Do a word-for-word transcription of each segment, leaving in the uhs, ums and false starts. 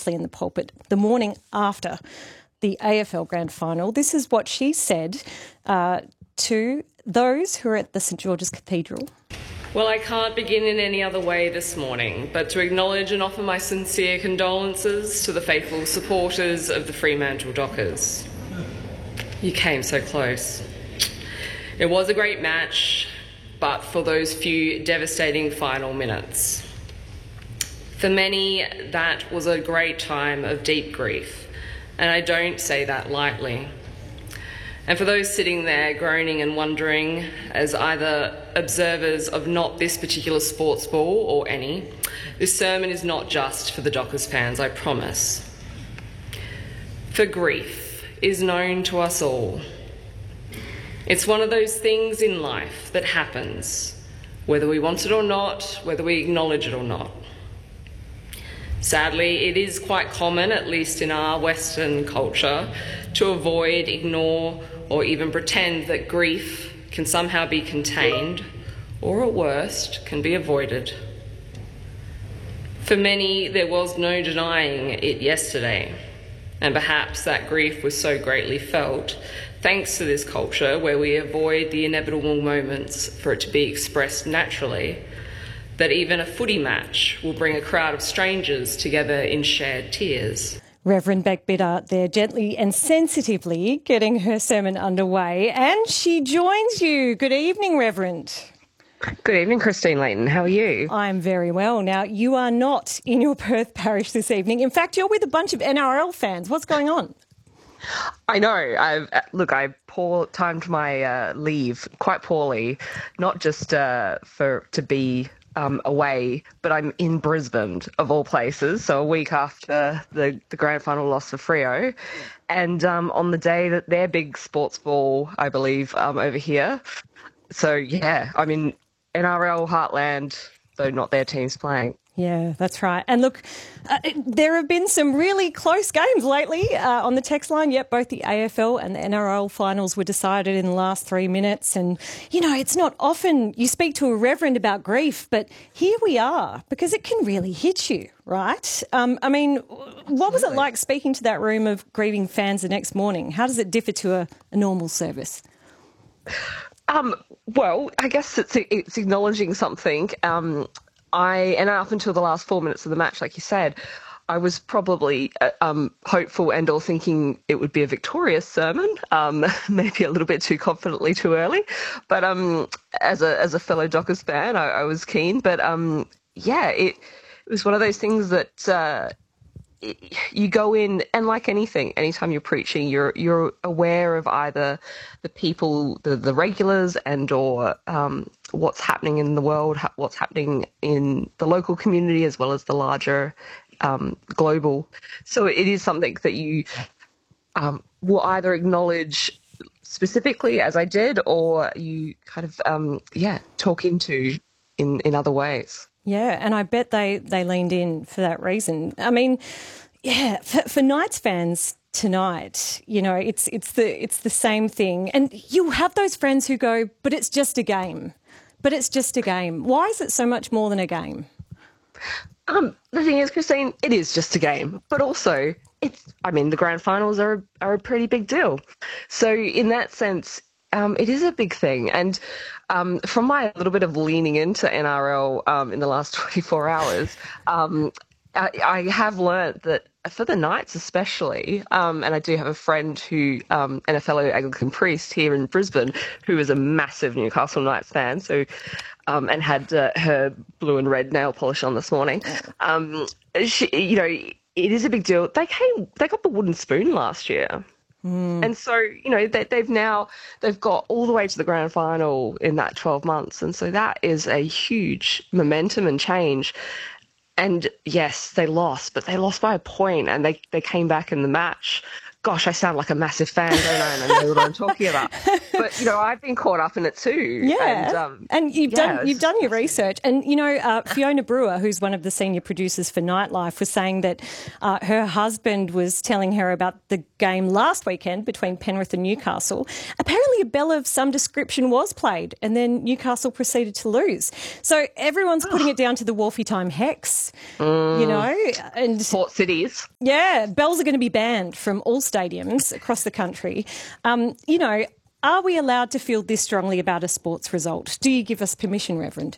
Westley in the pulpit the morning after the A F L Grand Final. This is what she said uh, to those who are at the St George's Cathedral. Well, I can't begin in any other way this morning but to acknowledge and offer my sincere condolences to the faithful supporters of the Fremantle Dockers. You came so close. It was a great match, but for those few devastating final minutes. For many, that was a great time of deep grief, and I don't say that lightly. And for those sitting there groaning and wondering, as either observers of not this particular sports ball or any, this sermon is not just for the Dockers fans, I promise. For grief is known to us all. It's one of those things in life that happens, whether we want it or not, whether we acknowledge it or not. Sadly, it is quite common, at least in our Western culture, to avoid, ignore, or even pretend that grief can somehow be contained, or at worst, can be avoided. For many, there was no denying it yesterday, and perhaps that grief was so greatly felt, thanks to this culture where we avoid the inevitable moments for it to be expressed naturally, that even a footy match will bring a crowd of strangers together in shared tears. Reverend Beck Biddart there, gently and sensitively getting her sermon underway. And she joins you. Good evening, Reverend. Good evening, Christine Leighton. How are you? I'm very well. Now, you are not in your Perth parish this evening. In fact, you're with a bunch of N R L fans. What's going on? I know. I've look, I poor timed my uh, leave quite poorly, not just uh, for to be um, away, but I'm in Brisbane, of all places, so a week after the, the grand final loss for Freo, and um, on the day that their big sports ball, I believe, um, over here. So, yeah, I'm in N R L heartland, though not their teams playing. Yeah, that's right. And look, uh, there have been some really close games lately uh, on the text line. Yep, both the A F L and the N R L finals were decided in the last three minutes. And, you know, it's not often you speak to a reverend about grief, but here we are because it can really hit you, right? Um, I mean, what was it like speaking to that room of grieving fans the next morning? How does it differ to a, a normal service? Um, well, I guess it's it's acknowledging something. Um I, and up until the last four minutes of the match, like you said, I was probably uh, um, hopeful and or thinking it would be a victorious sermon, um, maybe a little bit too confidently too early. But um, as a as a fellow Dockers fan, I, I was keen. But um, yeah, it, it was one of those things that uh, it, you go in, and like anything, anytime you're preaching, you're you're aware of either the people, the, the regulars, and or um, what's happening in the world, what's happening in the local community as well as the larger um, global. So it is something that you um, will either acknowledge specifically, as I did, or you kind of, um, yeah, talk into in, in other ways. Yeah, and I bet they, they leaned in for that reason. I mean, yeah, for, for Knights fans tonight, you know, it's it's the it's the same thing. And you have those friends who go, but it's just a game. But it's just a game. Why is it so much more than a game? Um, the thing is, Christine, it is just a game. But also, it's, I mean, the grand finals are, are a pretty big deal. So in that sense, um, it is a big thing. And um, from my little bit of leaning into N R L um, in the last twenty-four hours, um, I, I have learnt that for the Knights especially, um, and I do have a friend who, um, and a fellow Anglican priest here in Brisbane, who is a massive Newcastle Knights fan, so um, and had uh, her blue and red nail polish on this morning. Um, she, you know, it is a big deal. They came, they got the wooden spoon last year. Mm. And so, you know, they, they've now, they've got all the way to the grand final in that twelve months. And so that is a huge momentum and change. And yes, they lost, but they lost by a point and they, they came back in the match. gosh, I sound like a massive fan, don't I? And I know what I'm talking about. But, you know, I've been caught up in it too. Yeah. And, um, and you've yeah, done you've done your research. And, you know, uh, Fiona Brewer, who's one of the senior producers for Nightlife, was saying that uh, her husband was telling her about the game last weekend between Penrith and Newcastle. Apparently a bell of some description was played and then Newcastle proceeded to lose. So everyone's putting it down to the Wharfie Time hex, mm. you know. And Port cities. Yeah, bells are going to be banned from all stadiums across the country. Um, you know, are we allowed to feel this strongly about a sports result? Do you give us permission, Reverend?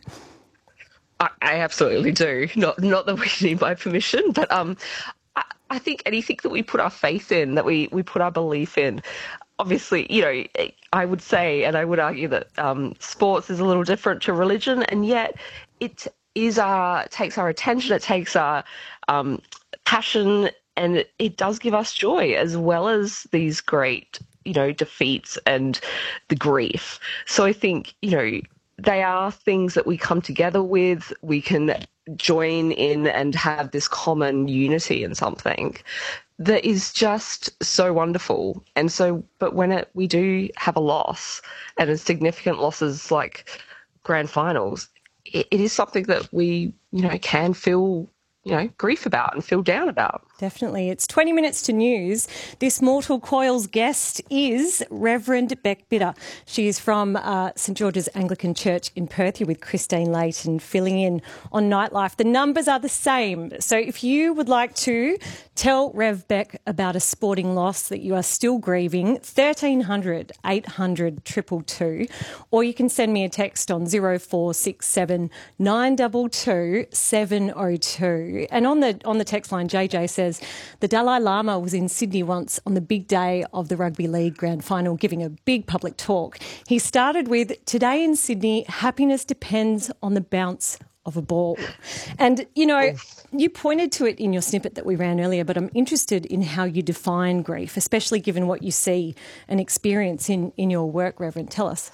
I, I absolutely do. Not not that we need my permission, but um, I, I think anything that we put our faith in, that we, we put our belief in, obviously, you know, I would say and I would argue that um, sports is a little different to religion, and yet it is our takes our attention, it takes our um, passion. And it, it does give us joy, as well as these great, you know, defeats and the grief. So I think, you know, they are things that we come together with. We can join in and have this common unity in something that is just so wonderful. And so, but when it, we do have a loss, and a significant losses like grand finals, it, it is something that we, you know, can feel, you know, grief about and feel down about. Definitely. It's twenty minutes to news. This Mortal Coil's guest is Reverend Bec Bitter. She is from uh, St George's Anglican Church in Perth. You're with Christine Layton filling in on Nightlife. The numbers are the same. So if you would like to tell Rev Bec about a sporting loss that you are still grieving, thirteen hundred, eight hundred, two two two, or you can send me a text on zero four six seven, nine two two, seven zero two. And on the on the text line, J J says, the Dalai Lama was in Sydney once on the big day of the Rugby League Grand Final giving a big public talk. He started with, today in Sydney, happiness depends on the bounce of a ball. And, you know, you pointed to it in your snippet that we ran earlier, but I'm interested in how you define grief, especially given what you see and experience in, in your work, Reverend. Tell us.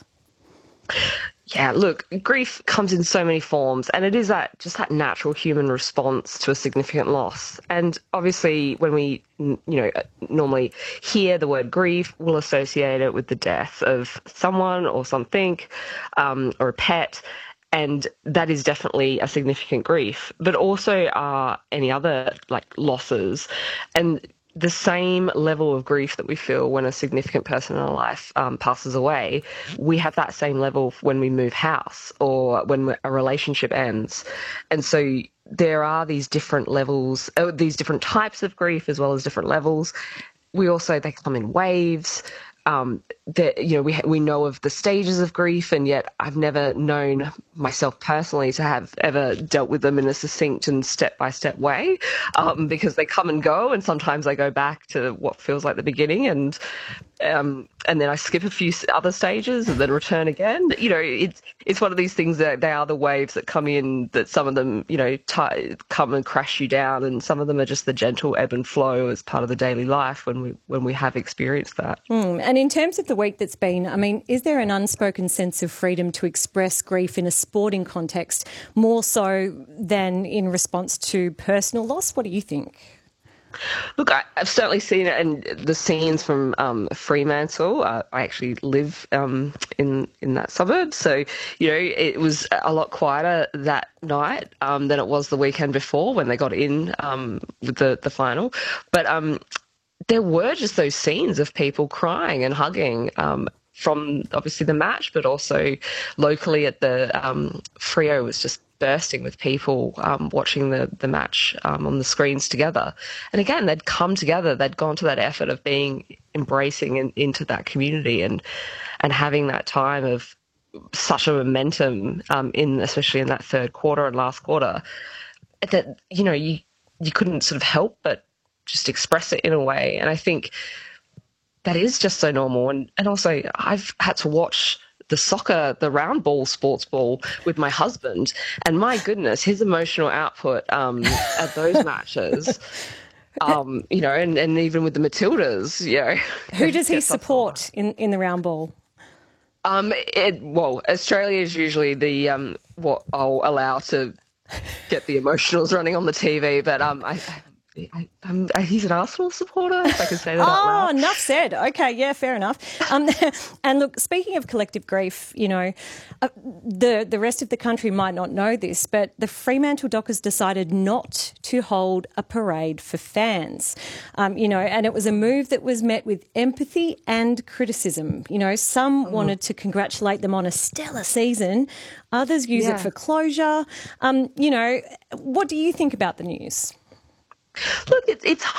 Yeah, look, grief comes in so many forms, and it is that just that natural human response to a significant loss. And obviously, when we, you know, normally hear the word grief, we'll associate it with the death of someone or something, um, or a pet. And that is definitely a significant grief, but also are any other like losses. And the same level of grief that we feel when a significant person in our life um, passes away, we have that same level when we move house or when a relationship ends. And so there are these different levels, uh, these different types of grief as well as different levels. We also, they come in waves. Um, that, you know, we we know of the stages of grief, and yet I've never known myself personally to have ever dealt with them in a succinct and step-by-step way, um, because they come and go, and sometimes I go back to what feels like the beginning, and um, and then I skip a few other stages and then return again. You know, it's it's one of these things that they are the waves that come in, that some of them, you know, t- come and crash you down, and some of them are just the gentle ebb and flow as part of the daily life when we when we have experienced that. Mm. And in terms of the week that's been, I mean, is there an unspoken sense of freedom to express grief in a sporting context more so than in response to personal loss? What do you think? Look, I, I've certainly seen it in the scenes from um, Fremantle. Uh, I actually live um, in in that suburb, so you know it was a lot quieter that night um, than it was the weekend before when they got in um, with the the final. But um, there were just those scenes of people crying and hugging. Um, from obviously the match, but also locally at the um, Freo was just bursting with people um, watching the, the match um, on the screens together. And again, they'd come together, they'd gone to that effort of being embracing in, into that community and and having that time of such a momentum um, in, especially in that third quarter and last quarter, that, you know, you, you couldn't sort of help but just express it in a way. And I think that is just so normal. And, and also I've had to watch the soccer, the round ball, sports ball with my husband. And my goodness, his emotional output um, at those matches, um, you know, and, and even with the Matildas, you know. Who does he support in, in the round ball? Um, it, well, Australia is usually the um, what I'll allow to get the emotionals running on the T V. But um, I I, I'm, he's an Arsenal supporter, if I can say that out Oh, loud. enough said. Okay, yeah, fair enough. Um, and look, speaking of collective grief, you know, uh, the the rest of the country might not know this, but the Fremantle Dockers decided not to hold a parade for fans. Um, you know, and it was a move that was met with empathy and criticism. You know, some mm. wanted to congratulate them on a stellar season. Others use yeah. it for closure. Um, you know, what do you think about the news? Look, it's it's